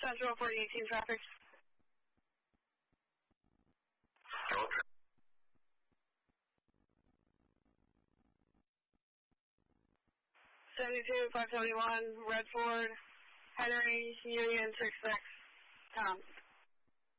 Central 4018 traffic. Okay. 72, 571, Red Ford, Henry, Union 66, Tom.